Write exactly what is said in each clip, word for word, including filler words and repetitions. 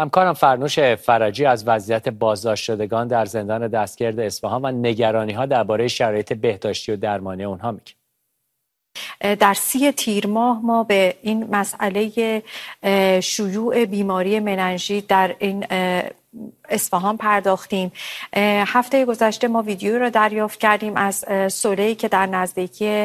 همکارم فرنوش فرجی از وضعیت بازداشت شدگان در زندان دستگرد اصفهان و نگرانی‌ها درباره شرایط بهداشتی و درمانی اونها میگه. در سی تیر ماه ما به این مسئله شیوع بیماری مننژیت در این اصفهان پرداختیم. هفته گذشته ما ویدیو رو دریافت کردیم از سله‌ای که در نزدیکی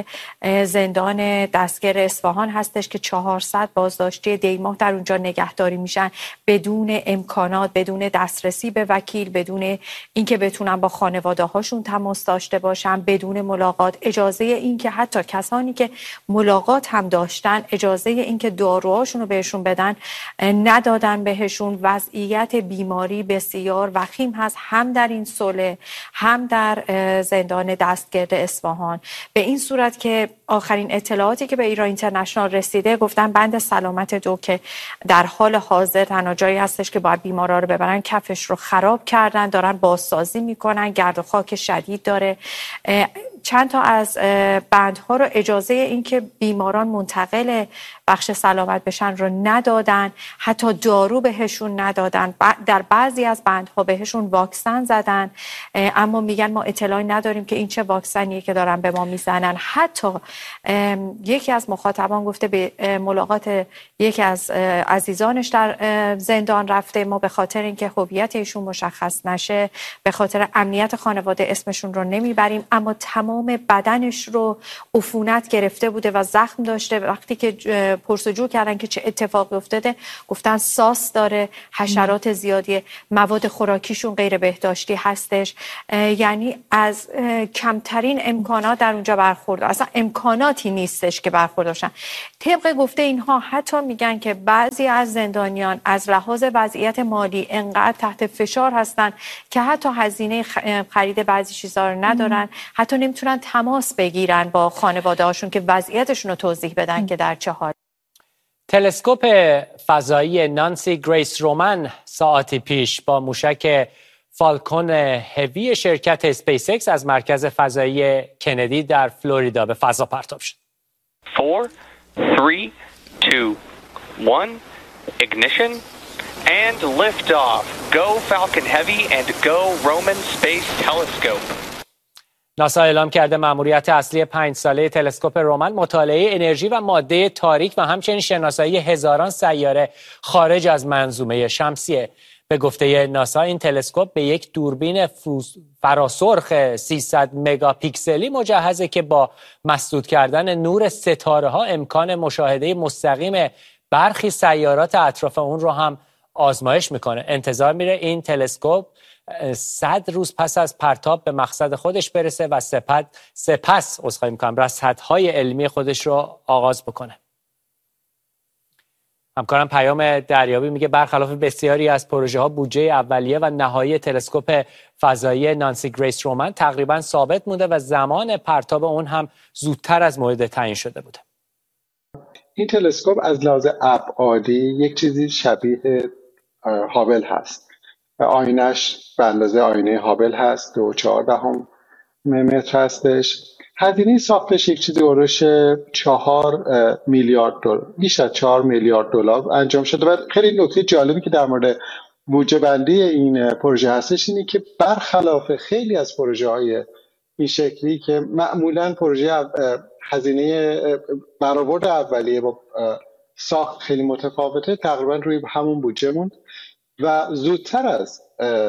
زندان دستگیر اصفهان هستش که چهارصد بازداشتی دیماه در اونجا نگهداری میشن بدون امکانات، بدون دسترسی به وکیل، بدون اینکه بتونن با خانواده هاشون تماس داشته باشن، بدون ملاقات، اجازه اینکه حتی کسانی که ملاقات هم داشتن اجازه اینکه داروهاشون رو بهشون بدن ندادن بهشون. وضعیت بیماری بسیار وخیم هست هم در این سله هم در زندان دستگرد اصفهان، به این صورت که آخرین اطلاعاتی که به ایران اینترنشنال رسیده گفتن بند سلامت دو که در حال حاضر تنها جایی هستش که باید بیمارا رو ببرن کفش رو خراب کردن، دارن بازسازی میکنن، گرد و خاک شدید داره. چند تا از بندها رو اجازه اینکه بیماران منتقل بخش سلامت بشن رو ندادن، حتی دارو بهشون ندادن، در بعضی از بندها بهشون واکسن زدن اما میگن ما اطلاعی نداریم که این چه واکسنیه که دارن به ما میزنن. حتی یکی از مخاطبان گفته به ملاقات یکی از عزیزانش در زندان رفته، ما به خاطر اینکه هویت ایشون مشخص نشه به خاطر امنیت خانواده اسمشون رو نمیبریم، اما تمام بدنش رو عفونت گرفته بوده و زخم داشته. وقتی که پرسجو کردن که چه اتفاقی افتاده گفتن ساس داره، حشرات زیادی، مواد خوراکیشون غیر بهداشتی هستش. یعنی از کمترین امکانات در اونجا برخورد، اصلا امکاناتی نیستش که برخورداشن. طبق گفته اینها حتی میگن که بعضی از زندانیان از لحاظ وضعیت مالی انقدر تحت فشار هستن که حتی هزینه خرید بعضی چیزا رو ندارن، حتی نمیتونن تماس بگیرن با خانواده هاشون که وضعیتشون رو توضیح بدن ام. که در چه حال. تلسکوپ فضایی نانسی گریس رومن ساعتی پیش با موشک فالکون هوی شرکت اسپیس ایکس از مرکز فضایی کندی در فلوریدا به فضا پرتاب شد. four, three, two, one, ignition and lift off. Go Falcon Heavy and go Roman Space Telescope. ناسا اعلام کرده مأموریت اصلی پنج ساله تلسکوپ رومن مطالعه انرژی و ماده تاریک و همچنین شناسایی هزاران سیاره خارج از منظومه شمسیه. به گفته ناسا این تلسکوپ به یک دوربین فراسرخ سیصد مگاپیکسلی مجهزه که با مسدود کردن نور ستاره ها امکان مشاهده مستقیم برخی سیارات اطراف اون رو هم آزمایش میکنه. انتظار میره این تلسکوپ صد روز پس از پرتاب به مقصد خودش برسه و سپس سپس عذرخواهی میکنم رصدهای علمی خودش رو آغاز بکنه. همکارم پیام دریابی میگه برخلاف بسیاری از پروژه ها بودجه اولیه و نهایی تلسکوپ فضایی نانسی گریس رومن تقریبا ثابت مونده و زمان پرتاب اون هم زودتر از موعد تعیین شده بوده. این تلسکوپ از لحاظ ابعادی یک چیزی شبیه هابل هست. آینش به اندازه آینه هابل هست، دو و چهار دهم متر هستش. هزینه ساختش یک چیزی اورش چهار میلیارد دلار، بیش از چهار میلیارد دلار انجام شده. و خیلی نکته جالبی که در مورد بودجه بندی این پروژه هستش اینه که برخلاف خیلی از پروژه های این شکلی که معمولا پروژه هزینه برآورد اولیه با ساخت خیلی متفاوته، تقریبا روی همون بودجه موند و زودتر از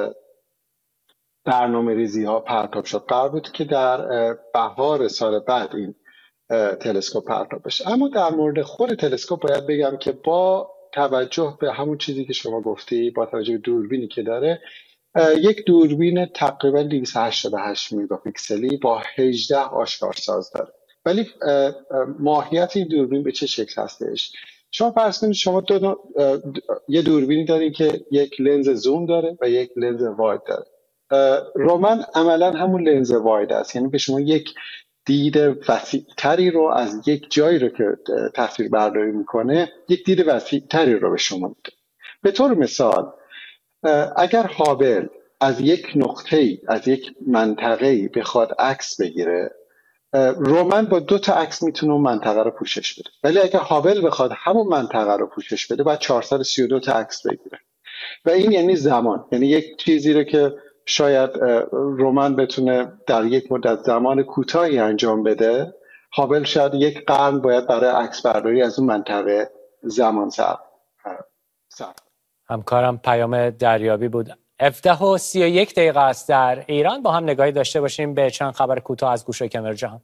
برنامه ریزی ها پرتاب شد. قرار بود که در بهار سال بعد این تلسکوپ پرتاب بشه. اما در مورد خود تلسکوپ باید بگم که با توجه به همون چیزی که شما گفتی، با توجه به دوربینی که داره، یک دوربین تقریبا دویست و هشتاد و هشت مگاپیکسلی با هجده آشکارساز داره. ولی ماهیت این دوربین به چه شکل هستش؟ شما فرض کنید شما دو دو یه دوربینی دارین که یک لنز زوم داره و یک لنز واید داره. رومن عملا همون لنز واید است، یعنی به شما یک دید وسیع‌تری رو از یک جایی رو که تصویر برداری میکنه، یک دید وسیع‌تری رو به شما میده. به طور مثال اگر هابل از یک نقطه‌ای، از یک منطقه‌ای بخواد عکس بگیره، رومن با دو تا عکس میتونه اون منطقه رو پوشش بده. ولی اگر هابل بخواد همون منطقه رو پوشش بده باید چهارصد و سی و دو تا عکس بگیره. و این یعنی زمان، یعنی یک چیزی رو که شاید رومن بتونه در یک مدت زمان کوتاهی انجام بده، هابل شاید یک قرن باید برای عکس برداری از اون منطقه زمان صرف صرف. همکارم پیام دریابی بود. هفده و سی و یک دقیقه است در ایران. با هم نگاهی داشته باشیم به چند خبر کوتاه از گوشه کنار جهان.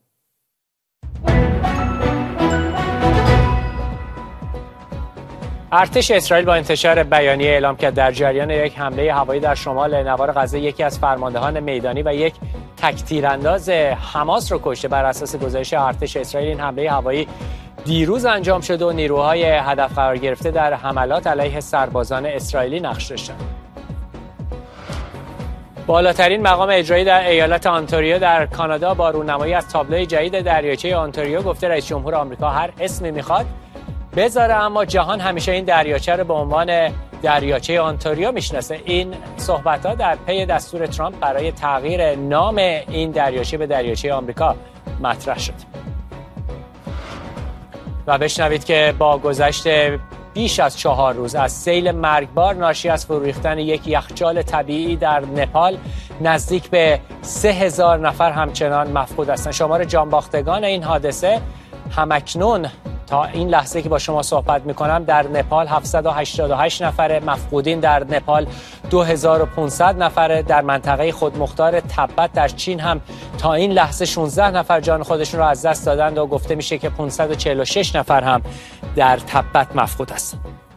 ارتش اسرائیل با انتشار بیانیه اعلام کرد در جریان یک حمله هوایی در شمال نوار غزه یکی از فرماندهان میدانی و یک تک تیرانداز حماس رو کشته. بر اساس گزارش ارتش اسرائیل این حمله هوایی دیروز انجام شده و نیروهای هدف قرار گرفته در حملات علیه سربازان اسرائیلی نقش داشتند. بالاترین مقام اجرایی در ایالت آنتاریو در کانادا با رونمایی از تابلوی جدید دریاچه آنتاریو گفته رئیس جمهور آمریکا هر اسمی میخواد بذاره، اما جهان همیشه این دریاچه رو به عنوان دریاچه آنتاریو میشناسه. این صحبت‌ها در پی دستور ترامپ برای تغییر نام این دریاچه به دریاچه آمریکا مطرح شد. و بشنوید که با گذشت بیش از چهار روز از سیل مرگبار ناشی از فرو ریختن یک یخچال طبیعی در نپال، نزدیک به سه هزار نفر همچنان مفقود هستند. شمار جانباختگان این حادثه همکنون تا این لحظه که با شما صحبت میکنم در نپال هفتصد و هشتاد و هشت نفره، مفقودین در نپال دو هزار و پانصد نفره. در منطقه خودمختار تبت در چین هم تا این لحظه شانزده نفر جان خودشون رو از دست دادند و گفته میشه که پانصد و چهل و شش نفر هم در تبت مفقود هستند.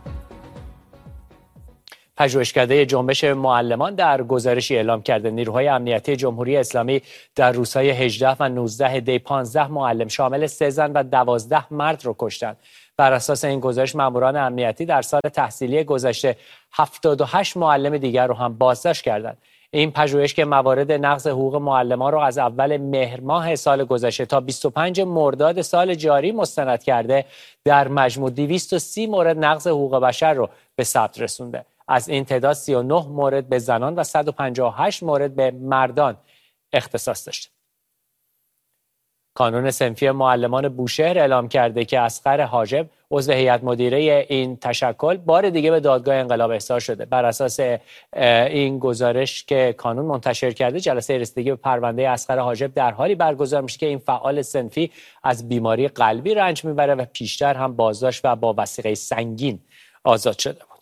پژوهشکده جنبش معلمان در گزارشی اعلام کرده نیروهای امنیتی جمهوری اسلامی در روزهای هجده و نوزده دی پانزده معلم شامل سه زن و دوازده مرد رو کشتند. بر اساس این گزارش ماموران امنیتی در سال تحصیلی گذشته هفتاد و هشت معلم دیگر رو هم بازداشت کردند. این پژوهش که موارد نقض حقوق معلمان رو از اول مهر ماه سال گذشته تا بیست و پنج مرداد سال جاری مستند کرده، در مجموع دویست و سی مورد نقض حقوق بشر رو به ثبت رسونده. از این تعداد سی و نه مورد به زنان و صد و پنجاه و هشت مورد به مردان اختصاص داشته. کانون صنفی معلمان بوشهر اعلام کرده که اصغر حاجب عضو هیئت مدیره این تشکل بار دیگه به دادگاه انقلاب احضار شده. بر اساس این گزارش که کانون منتشر کرده، جلسه رسیدگی به پرونده اصغر حاجب در حالی برگزار میشه که این فعال صنفی از بیماری قلبی رنج میبره و پیشتر هم بازداشت و با وثیقه سنگین آزاد شده بود.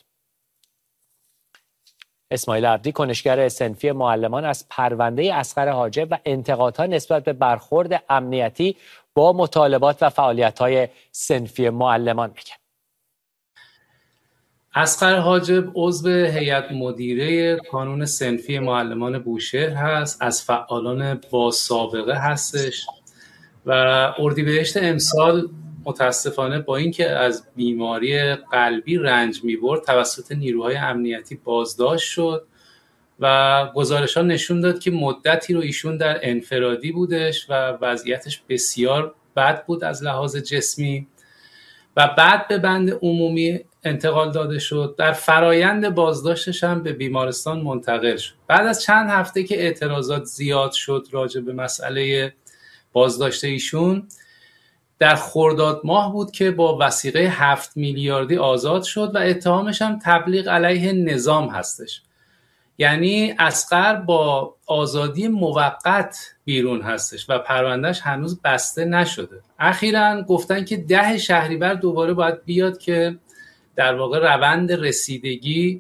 اسماعیل عبدی کنشگر صنفی معلمان از پرونده اصغر حاجب و انتقادها نسبت به برخورد امنیتی با مطالبات و فعالیت‌های صنفی معلمان میگه. اصغر حاجب عضو هیئت مدیره کانون صنفی معلمان بوشهر هست، از فعالان با سابقه هستش و اردیبهشت امسال متاسفانه با اینکه از بیماری قلبی رنج می‌برد توسط نیروهای امنیتی بازداشت شد و گزارش‌ها نشون داد که مدتی رو ایشون در انفرادی بودش و وضعیتش بسیار بد بود از لحاظ جسمی و بعد به بند عمومی انتقال داده شد. در فرایند بازداشتش هم به بیمارستان منتقل شد. بعد از چند هفته که اعتراضات زیاد شد راجع به مسئله بازداشت ایشون، در خرداد ماه بود که با وثیقه هفت میلیاردی آزاد شد و اتهامش هم تبلیغ علیه نظام هستش. یعنی اصغر با آزادی موقت بیرون هستش و پروندهش هنوز بسته نشده. اخیراً گفتن که ده شهریور دوباره باید بیاد که در واقع روند رسیدگی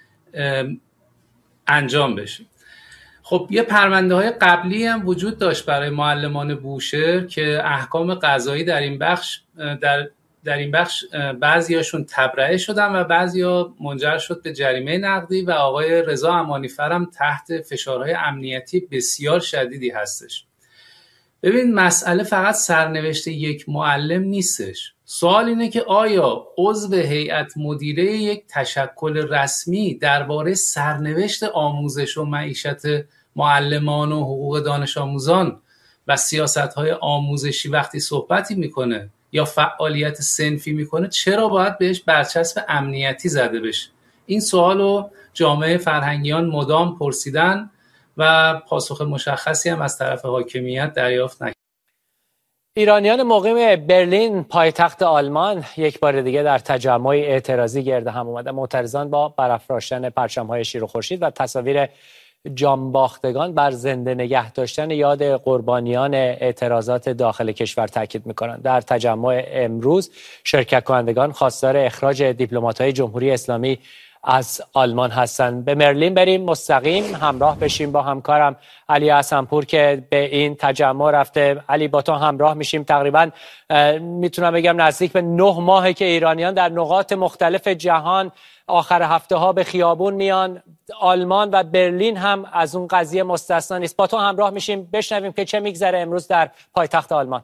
انجام بشه. خب یه پرونده های قبلی هم وجود داشت برای معلمان بوشهر که احکام قضایی در این بخش در در این بخش بعضیاشون تبرئه شدن و بعضیا منجر شد به جریمه نقدی و آقای رضا امانیفر هم تحت فشارهای امنیتی بسیار شدیدی هستش. ببین مسئله فقط سرنوشت یک معلم نیستش. سوال اینه که آیا عضو هیئت مدیره یک تشکل رسمی درباره سرنوشت آموزش و معیشت معلمان و حقوق دانش آموزان و سیاست‌های آموزشی وقتی صحبتی میکنه یا فعالیت صنفی میکنه چرا باید بهش برچسب امنیتی زده بشه؟ این سوالو جامعه فرهنگیان مدام پرسیدن و پاسخ مشخصی هم از طرف حاکمیت دریافت نکرد. ایرانیان مقیم برلین پایتخت آلمان یک بار دیگه در تجمع اعتراضی گرد هم اومدن. معترضان با برافراشتن پرچم‌های شیر و خورشید و تصاویر جانباختگان بر زنده نگه داشتن یاد قربانیان اعتراضات داخل کشور تاکید می‌کنند. در تجمع امروز شرکت کنندگان خواستار اخراج دیپلمات‌های جمهوری اسلامی از آلمان هستند. به برلین بریم مستقیم همراه بشیم با همکارم علی حسنپور که به این تجمع رفته. علی، با تو همراه میشیم. تقریبا میتونم بگم نزدیک به نه ماهه که ایرانیان در نقاط مختلف جهان آخر هفته ها به خیابون میان. آلمان و برلین هم از اون قضیه مستثنا نیست. با تو همراه میشیم بشنویم که چه میگذره امروز در پایتخت آلمان.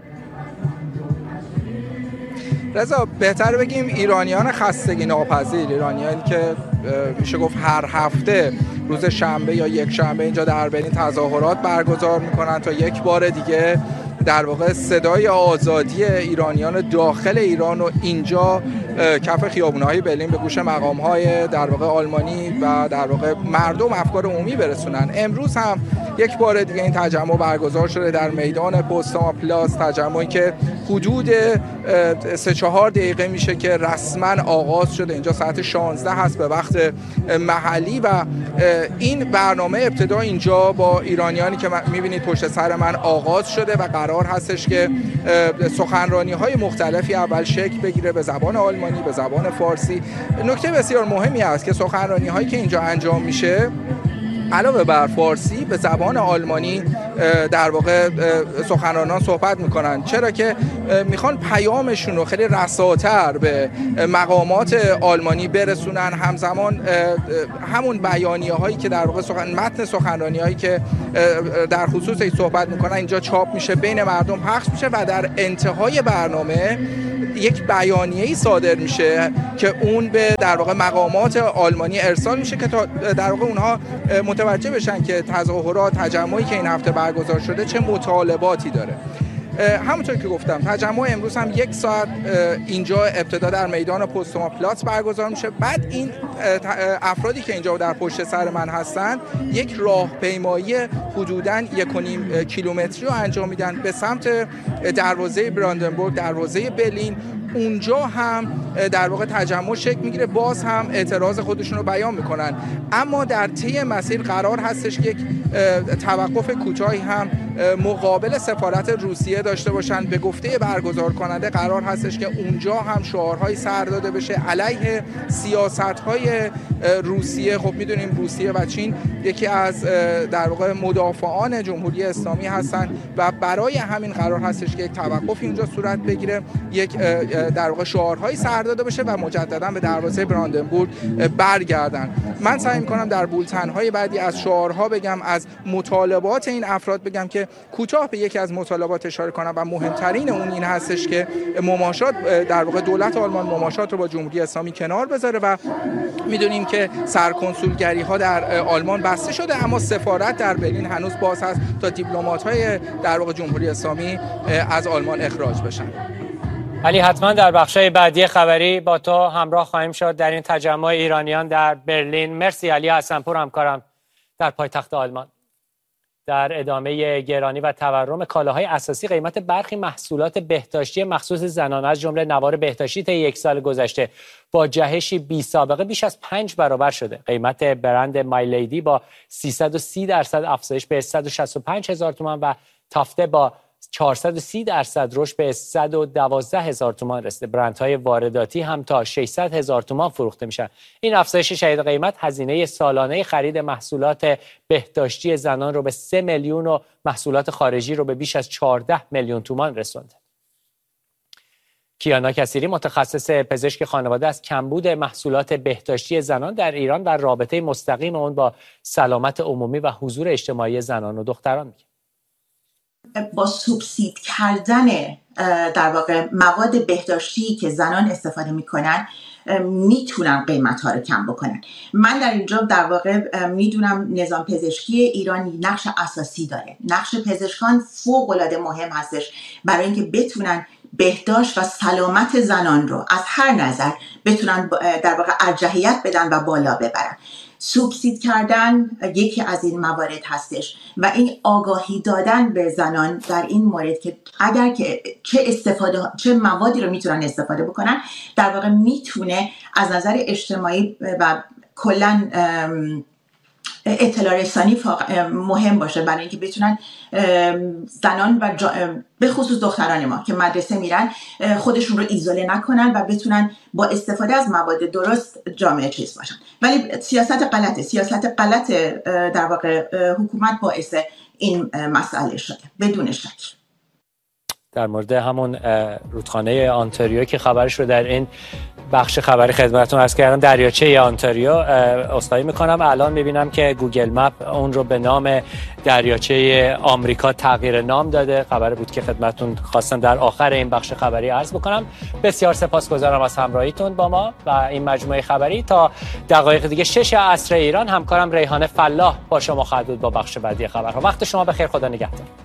رضا، بهتر بگیم ایرانیان خستگی ناپذیر، ایرانیانی که میشه گفت هر هفته روز شنبه یا یک شنبه اینجا در برلین تظاهرات برگزار میکنن تا یک بار دیگه در واقع صدای آزادی ایرانیان داخل ایران و اینجا کف خیابون‌های برلین به گوش مقام‌های در واقع آلمانی و در واقع مردم افکار عمومی برسونن. امروز هم یک بار دیگه این تجمع برگزار شده در میدان پوتسدام پلاس، تجمعی که حدود سه چهار دقیقه میشه که رسما آغاز شده. اینجا ساعت شانزده هست به وقت محلی و این برنامه ابتدا اینجا با ایرانیانی که میبینید پشت سر من آغاز شده و قرار هستش که سخنرانی‌های مختلفی اول شکل بگیره به زبان آلمانی، به زبان فارسی. نکته بسیار مهمی است که سخنرانی‌هایی که اینجا انجام میشه علاوه بر فارسی به زبان آلمانی در واقع سخنرانان صحبت میکنن، چرا که میخوان پیامشون رو خیلی رساتر به مقامات آلمانی برسونن. همزمان همون بیانیه هایی که در واقع سخن متن سخنرانی هایی که در خصوص این صحبت میکنن اینجا چاپ میشه، بین مردم پخش میشه و در انتهای برنامه یک بیانیه‌ای صادر میشه که اون به در واقع مقامات آلمانی ارسال میشه که در واقع اونها متوجه بشن که تظاهرات، تجمعی که این هفته برگزار شده چه مطالباتی داره. همونطور که گفتم تجمع امروز هم یک ساعت اینجا ابتدا در میدان پوتسدام پلاس برگزار میشه. بعد این افرادی که اینجا در پشت سر من هستن یک راهپیمایی حدوداً یک و نیم کیلومتری رو انجام میدن به سمت دروازه براندنبورگ، دروازه برلین. اونجا هم در واقع تجمع شکل میگیره، باز هم اعتراض خودشون رو بیان میکنن. اما در طی مسیر قرار هستش یک توقف کوتاهی هم مقابل سفارت روسیه داشته باشن. به گفته برگزار کننده قرار هستش که اونجا هم شعارهای سر داده بشه علیه سیاست‌های روسیه. خب میدونیم روسیه و چین یکی از در واقع مدافعان جمهوری اسلامی هستن و برای همین قرار هستش که یک توقفی اونجا صورت بگیره، یک در واقع شعارهای سر داده بشه و مجددا به دروازه براندنبورگ برگردن. من سعی می‌کنم در بولتن‌های بعدی از شعارها بگم، از مطالبات این افراد بگم که کوتاه به یکی از مطالبات اشاره کنم و مهمترین اون این هستش که مماشات در واقع دولت آلمان مماشات رو با جمهوری اسلامی کنار بذاره و میدونیم که سرکنسولگری‌ها در آلمان بسته شده اما سفارت در برلین هنوز باز هست تا دیپلمات‌های در واقع جمهوری اسلامی از آلمان اخراج بشن. علی، حتما در بخشای بعدی خبری با تو همراه خواهیم شد در این تجمع ایرانیان در برلین. مرسی علی حسنپور همکارم در پایتخت آلمان. در ادامه گرانی و تورم کالاهای اساسی، قیمت برخی محصولات بهداشتی مخصوص زنان از جمله نوار بهداشتی طی یک سال گذشته با جهشی بی سابقه بیش از پنج برابر شده. قیمت برند مای لیدی با سیصد و سی درصد افزایش به صد و شصت و پنج هزار تومان و تافته با چهارصد و سی درصد رشد به صد و دوازده هزار تومان رسیده. برندهای وارداتی هم تا ششصد هزار تومان فروخته میشن. این افزایش شدید قیمت هزینه سالانه خرید محصولات بهداشتی زنان رو به سه میلیون و محصولات خارجی رو به بیش از چهارده میلیون تومان رسونده. کیانا کثیری متخصص پزشک خانواده از کمبود محصولات بهداشتی زنان در ایران و رابطه مستقیم اون با سلامت عمومی و حضور اجتماعی زنان و دختران میگه. با سوبسید کردن در واقع مواد بهداشتی که زنان استفاده میکنن میتونن قیمت ها رو کم بکنن. من در اینجا در واقع میدونم نظام پزشکی ایران نقش اساسی داره. نقش پزشکان فوق العاده مهم هستش برای اینکه بتونن بهداشت و سلامت زنان رو از هر نظر بتونن در واقع ارجحیت بدن و بالا ببرن. سوبسید کردن یکی از این موارد هستش و این آگاهی دادن به زنان در این مورد که اگر که چه استفاده چه موادی رو میتونن استفاده بکنن، در واقع میتونه از نظر اجتماعی و کلا اطلاع رسانی مهم باشه برای اینکه بتونن زنان و به خصوص دختران ما که مدرسه میرن خودشون رو ایزوله نکنن و بتونن با استفاده از مواد درست جامعه چیز باشن. ولی سیاست غلطه سیاست غلط در واقع حکومت باعث این مسئله شده بدون شک. در مورد همون رودخانه آنتاریو که خبرش رو در این بخش خبری خدمتتون عرض کردم، دریاچه آنتاریو، عذرخواهی میکنم الان میبینم که گوگل مپ اون رو به نام دریاچه آمریکا تغییر نام داده. خبری بود که خدمتتون خواستم در آخر این بخش خبری عرض بکنم. بسیار سپاسگزارم از همراهیتون با ما و این مجموعه خبری. تا دقایق دیگه شش عصر ایران همکارم ریحانه فلاح با شما خواهد بود با بخش بعدی خبرها. وقت شما بخیر، خدا نگهدار.